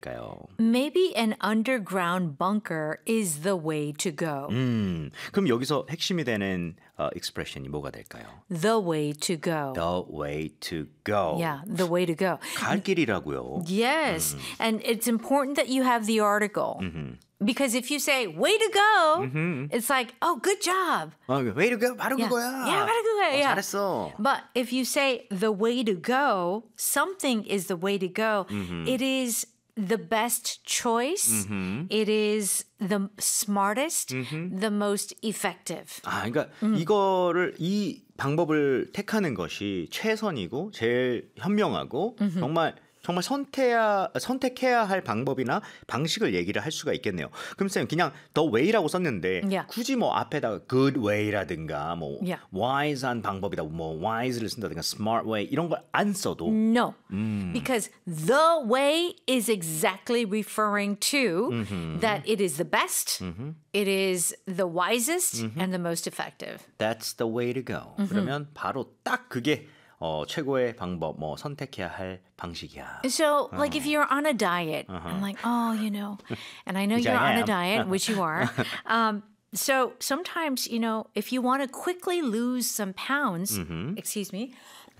있을까요? Maybe an underground bunker is the way to go. 그럼 여기서 핵심이 되는 expression이 뭐가 될까요? The way to go. The way to go. Yeah, the way to go. 갈 길이라고요. Yes, and it's important that you have the article. Because if you say way to go, it's like, oh, good job. way to go. 바로 Yeah. 그거야. Yeah, 바로 그거야. Yeah. 잘했어. But if you say the way to go, something is the way to go. It is the best choice. It is the smartest, the most effective. 그러니까 이거를 이 방법을 택하는 것이 최선이고 제일 현명하고 정말 선택해야 할 방법이나 방식을 얘기를 할 수가 있겠네요. 그럼 쌤 그냥 the way라고 썼는데 Yeah. 굳이 뭐 앞에다가 good way라든가 뭐 Yeah. wise한 방법이다 뭐 wise를 쓴다든가 smart way 이런 걸 안 써도 No, because the way is exactly referring to that it is the best, it is the wisest, and the most effective. that's the way to go. 그러면 바로 딱 그게 최고의 방법, 뭐 선택해야 할 방식이야. So, like if you're on a diet, I'm like, oh, and I know Which you're I on a am. diet, which you are. So sometimes, if you want to quickly lose some pounds, excuse me,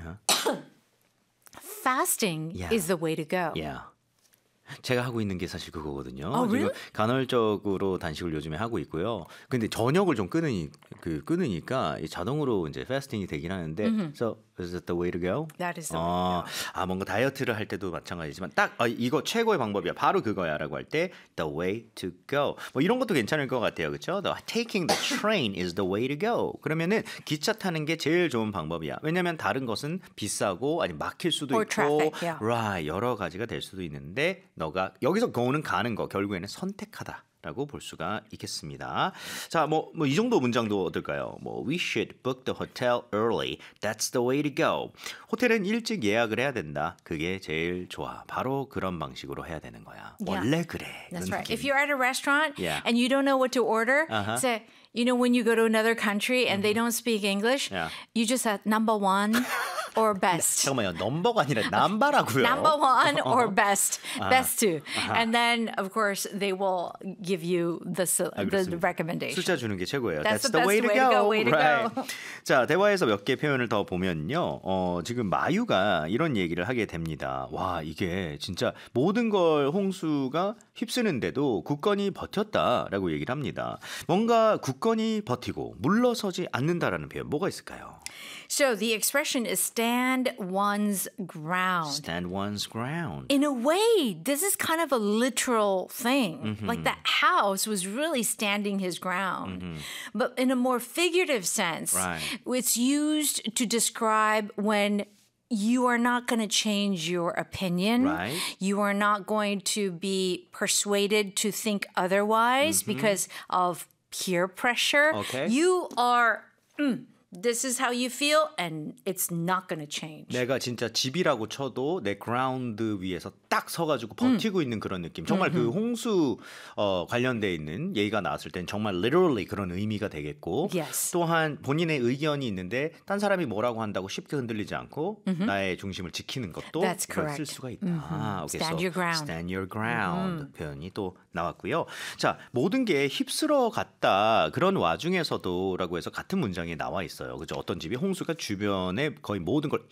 fasting Yeah. is the way to go. Yeah. 제가 하고 있는 게 사실 그거거든요. Oh, really? 지금 간헐적으로 단식을 요즘에 하고 있고요. 근데 저녁을 좀 끊으니까 이 자동으로 이제 패스팅이 되긴 하는데, so is that the way to go? That is the way to go. 뭔가 다이어트를 할 때도 마찬가지지만 딱 이거 최고의 방법이야. 바로 그거야라고 할 때 the way to go. 뭐 이런 것도 괜찮을 것 같아요, 그렇죠? Taking the train is the way to go. 그러면은 기차 타는 게 제일 좋은 방법이야. 왜냐하면 다른 것은 비싸고 아니 막힐 수도 Or 있고, traffic, yeah. right, 여러 가지가 될 수도 있는데 너가 여기서 go는 가는 거 결국에는 선택하다. 라고 볼 수가 있겠습니다. 자, 뭐 이 정도 문장도 어떨까요? We should book the hotel early. That's the way to go. 호텔은 일찍 예약을 해야 된다. 그게 제일 좋아. 바로 그런 방식으로 해야 되는 거야. Yeah. 원래 그래. That's 이런 right. 느낌. If you're at a restaurant Yeah. and you don't know what to order, say, when you go to another country and they don't speak English, Yeah. you just have number one or best. 잠깐만요. 넘버가 아니라 남바라고요. Number one or best, best two. And then, of course, they will give you the 그렇습니다. recommendation. 숫자 주는 게 최고예요. That's That's the the way best to go. way to Right. go. 자, 대화에서 몇 개 표현을 더 보면요. 지금 마유가 이런 얘기를 하게 됩니다. 와, 이게 진짜 모든 걸 홍수가 휩쓰는데도 굳건히 버텼다라고 얘기를 합니다. 뭔가 굳건히 버티고 물러서지 않는다라는 표현 뭐가 있을까요? So the expression is stand one's ground. Stand one's ground. In a way, this is kind of a literal thing. Like that house was really standing his ground. But in a more figurative sense, Right. it's used to describe when you are not going to change your opinion. Right. You are not going to be persuaded to think otherwise because of peer pressure. Okay. You are, this is how you feel, and it's not going to change. 내가 진짜 집이라고 쳐도 내 그라운드 위에서 딱 서가지고 버티고 있는 그런 느낌. 정말 그 홍수 관련돼 있는 얘기가 나왔을 땐 정말 literally 그런 의미가 되겠고 Yes. 또한 본인의 의견이 있는데 딴 사람이 뭐라고 한다고 쉽게 흔들리지 않고 나의 중심을 지키는 것도 That's 이걸 쓸 correct. 수가 있다. Okay, Stand so your ground. Stand your ground 표현이 또 나왔고요. 자, 모든 게 휩쓸어 갔다. 그런 와중에서도라고 해서 같은 문장에 나와 있어요. 그죠? 어떤 집이 홍수가 주변에 거의 모든 걸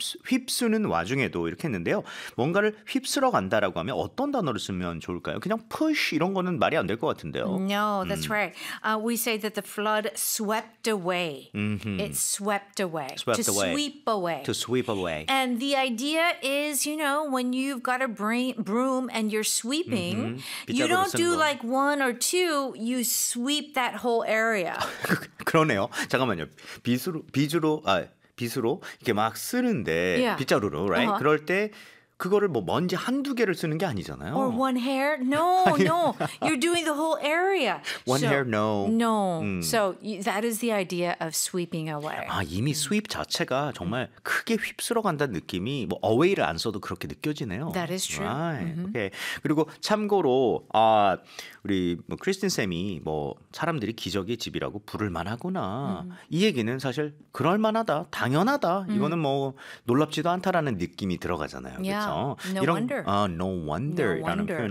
휩쓰는 와중에도 이렇게 했는데요. 뭔가를 휩쓸어 간다라고 하면 어떤 단어를 쓰면 좋을까요? 그냥 push 이런 거는 말이 안 될 것 같은데요. No, that's right. We say that the flood swept away. It swept away. Swept to away. sweep away. To sweep away. And the idea is, when you've got a broom and you're sweeping, you 빗자루를 don't 쓰는 do 거. like one or two, you sweep that whole area. 그러네요. 잠깐만요. 빗으로 이렇게 막 쓰는데 Yeah. 빗자루로, right? 그럴 때 그거를 뭐 먼지 한두 개를 쓰는 게 아니잖아요. Or one hair? No, no. You're doing the whole area. One hair, no. No. So that is the idea of sweeping away. 이미 sweep 자체가 정말 크게 휩쓸어 간다는 느낌이 뭐 away를 안 써도 그렇게 느껴지네요. That is true. Right. Okay. 그리고 참고로 우리 크리스틴 쌤이 사람들이 기적의 집이라고 부를 만하구나. 이 얘기는 사실 그럴 만하다, 당연하다. 이거는 놀랍지도 않다라는 느낌이 들어가잖아요. Yeah. 있어요. No wonder. No wonder라는 wonder.